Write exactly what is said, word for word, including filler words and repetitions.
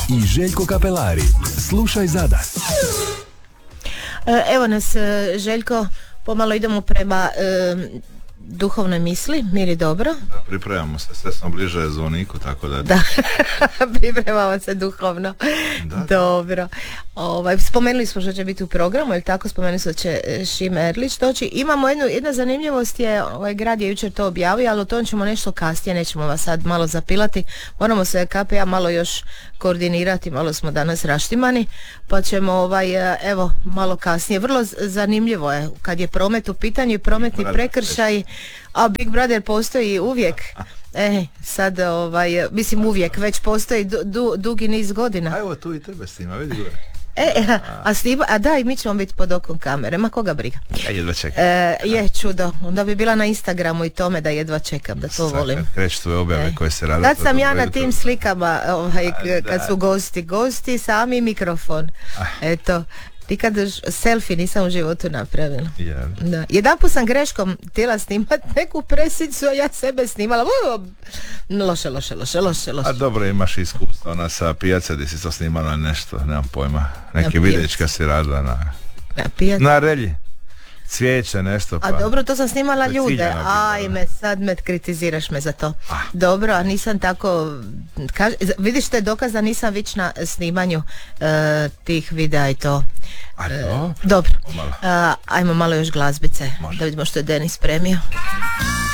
i Željko Kapelari. Slušaj Zadar. Evo nas, Željko, pomalo idemo prema e, duhovnoj misli, mir i dobro. Da, pripremamo se, sve smo bliže zvoniku, tako da... Da, pripremamo se duhovno. Da. Dobro. Ovaj, spomenuli smo što će biti u programu, ili tako, spomenuli smo da će Šime Erlić doći. Imamo jednu, jedna zanimljivost je, ovaj grad je jučer to objavio, ali o tom ćemo nešto kasnije, nećemo vas sad malo zapilati. Moramo se K P A malo još koordinirati, malo smo danas raštimani, pa ćemo ovaj, evo, malo kasnije. Vrlo zanimljivo je, kad je promet u pitanju i prometni prekršaj, a Big Brother postoji uvijek. E, sad, ovaj, mislim uvijek, već postoji du, du, dugi niz godina. A evo tu i tebe snima, vidi gore. E, a, a, snima, a da, i mi ćemo biti pod okom kamere, ma koga briga. Ja jedva čekam. E, je, čudo, onda bi bila na Instagramu i tome da jedva čekam, da to Sad, volim. Kad kreću tvoje objave e. koje se rade. Kad sam ja na tim to... slikama, ovaj, kad da. su gosti, gosti, sami mikrofon. Eto. Nikad selfie nisam u životu napravila. Yeah. Da. Jedanput sam greškom htjela snimat neku presicu, a ja sebe snimala. Loše, loše, loše, loše, loše. A dobro, imaš iskustvo ona sa pijaca gdje si to snimala nešto, nemam pojma. Neki videčka si radila na, na, na relji. Cvijeće, nešto pa. A dobro, to sam snimala ljude. Ciljano, ajme, sad me kritiziraš me za to. Ah. Dobro, a nisam tako kaž, vidiš, to je dokaz da nisam vić na snimanju uh, tih videa i to. A dobro. Uh, dobro. Uh, ajmo malo još glazbice. Može. Da vidimo što je Denis spremio.